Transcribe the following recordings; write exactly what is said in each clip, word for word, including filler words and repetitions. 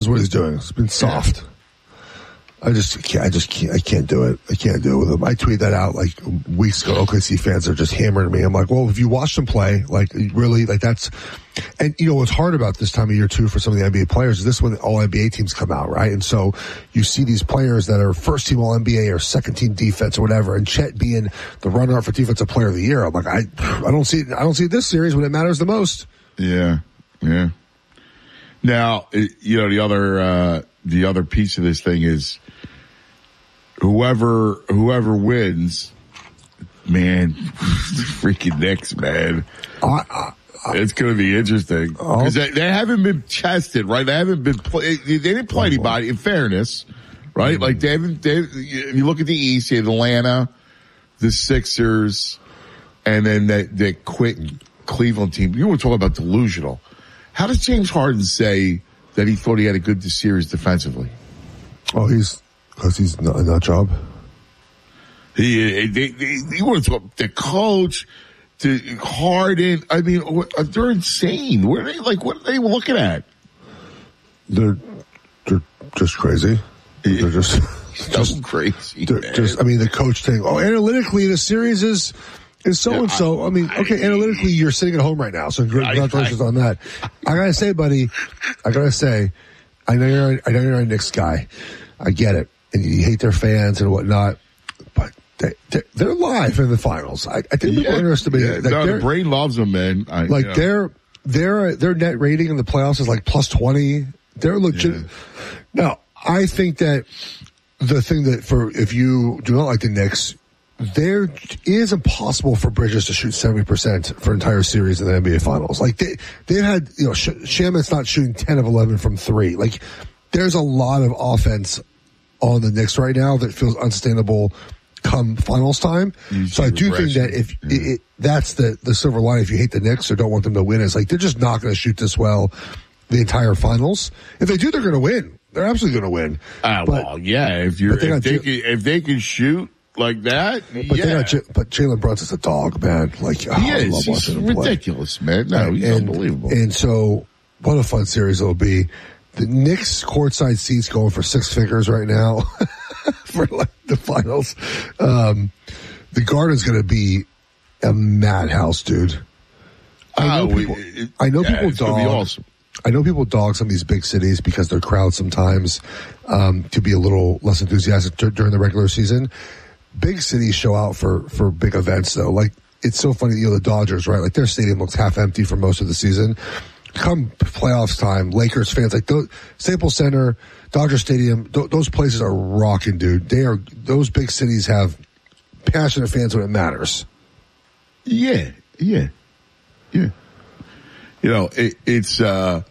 what he's doing. It's been soft. I just can't, I just can't, I can't do it. I can't do it with him. I tweeted that out like weeks ago. O K C fans are just hammering me. I'm like, well, if you watch them play, like really, like that's, and you know what's hard about this time of year too for some of the N B A players is this when all N B A teams come out, right? And so you see these players that are first team all N B A or second team defense or whatever, and Chet being the runner up for defensive player of the year. I'm like, I, I don't see, I don't see this series when it matters the most. Yeah, yeah. Now, you know, the other, uh, the other piece of this thing is whoever, whoever wins, man, freaking Knicks, man. I, I, I, it's going to be interesting because they, they haven't been tested, right? They haven't been play, they didn't play anybody in fairness, right? Mm-hmm. Like they haven't, they, if you look at the East, you had Atlanta, the Sixers, and then that, that quick Cleveland team. You want to talk about delusional. How does James Harden say that he thought he had a good series defensively? Oh, he's, cause he's not in that job. He, they, they, you want to talk, the coach, to Harden, I mean, they're insane. What are they, like, what are they looking at? They're, they're just crazy. They're just, just crazy. They're man. Just, I mean, the coach saying, oh, analytically, the series is, is so and so. I mean, okay, analytically, you're sitting at home right now, so congratulations I, I, on that. I gotta say, buddy, I gotta say, I know you're, I know you're a Knicks guy. I get it, and you hate their fans and whatnot, but they, they're, they're live in the finals. I, I think yeah, people underestimate yeah, it. Like no, the brain loves them, man. I, like you know. their their their net rating in the playoffs is like plus twenty. They're legit. Yeah. Now, I think that the thing that for if you do not like the Knicks. There is impossible for Bridges to shoot seventy percent for an entire series in the N B A Finals. Like they, they've had, you know, Sh- Shaman's not shooting ten of eleven from three. Like there's a lot of offense on the Knicks right now that feels unsustainable come finals time. So I do think that if yeah. it, it, that's the, the silver line, if you hate the Knicks or don't want them to win, it's like they're just not going to shoot this well the entire finals. If they do, they're going to win. They're absolutely going to win. Uh, but, well, yeah, if you're, if they, can, if they can shoot, like that, but yeah. J- but Jalen Brunson's a dog, man. Like oh, he I is. love He's ridiculous, play. man. No, he's and, unbelievable. And so, what a fun series it'll be. The Knicks courtside seats going for six figures right now for like the finals. Um, the Garden's going to be a madhouse, dude. I know oh, people. It, I know yeah, people it's gonna dog. be awesome. I know people dog some of these big cities because their crowd sometimes um, to be a little less enthusiastic d- during the regular season. Big cities show out for, for big events though. Like, it's so funny, you know, the Dodgers, right? Like, their stadium looks half empty for most of the season. Come playoffs time, Lakers fans, like, those, Staples Center, Dodger Stadium, th- those places are rocking, dude. They are, those big cities have passionate fans when it matters. Yeah, yeah, yeah. You know, it, it's, uh,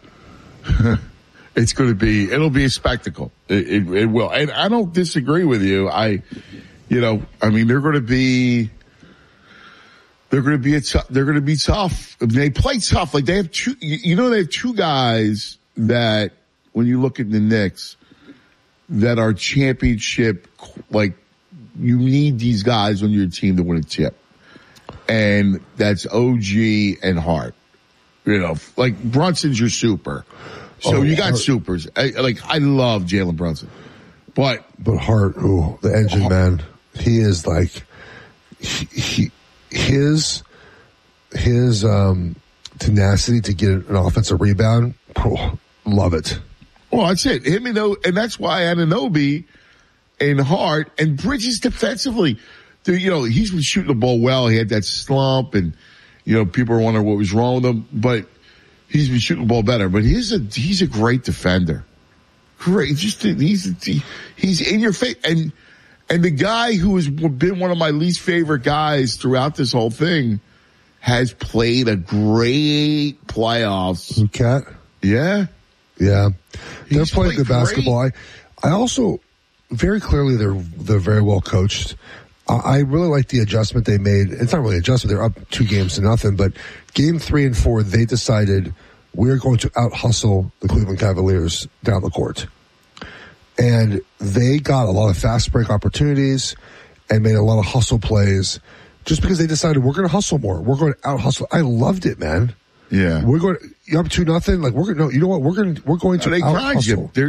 it's going to be, it'll be a spectacle. It, it, it will. And I don't disagree with you. I, You know, I mean, they're going to be, they're going to be, a t- they're going to be tough. They play tough. Like they have two, you know, they have two guys that when you look at the Knicks that are championship, like you need these guys on your team to win a chip. And that's O G and Hart. You know, like Brunson's your super. So oh, you got Hart. supers. I, like I love Jalen Brunson, but, but Hart, ooh, the engine Hart, man. He is like, he, he, his, his, um, tenacity to get an offensive rebound. Oh, love it. Well, that's it. Him and, and that's why Anunoby and Hart and Bridges defensively, you know, he's been shooting the ball well. He had that slump and, you know, people are wondering what was wrong with him, but he's been shooting the ball better. But he's a, he's a great defender. Great. Just, he's, he's in your face. And, And the guy who has been one of my least favorite guys throughout this whole thing has played a great playoffs. Cat? Yeah. Yeah. They're He's playing good great. basketball. I, I also, very clearly, they're, they're very well coached. I, I really like the adjustment they made. It's not really an adjustment. They're up two games to nothing, but game three and four, they decided we're going to out hustle the Cleveland Cavaliers down the court. And they got a lot of fast break opportunities and made a lot of hustle plays just because they decided we're going to hustle more. We're going to out hustle. I loved it, man. Yeah. We're going, you up to nothing. Like we're going to, no, you know what? We're going to, we're going to out hustle.